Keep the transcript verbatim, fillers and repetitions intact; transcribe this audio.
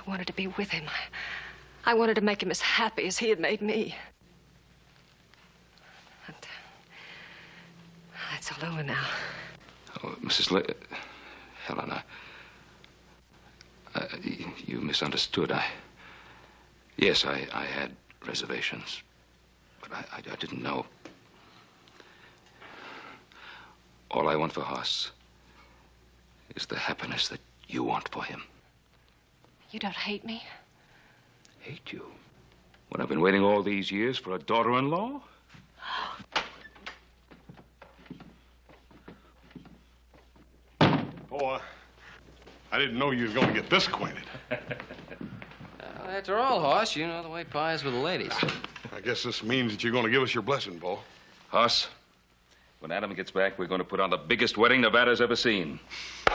I wanted to be with him. I, I wanted to make him as happy as he had made me. And uh, it's all over now. Oh, Missus Le... Helena, uh, you misunderstood. I... Yes, I, I had reservations, but I, I, I didn't know. All I want for Hoss is the happiness that you want for him. You don't hate me? Hate you? When I've been waiting all these years for a daughter-in-law? Oh, uh, I didn't know you was going to get this acquainted. uh, after all, Hoss, you know the way Pa is with the ladies. I guess this means that you're going to give us your blessing, Bo. Hoss, when Adam gets back, we're going to put on the biggest wedding Nevada's ever seen.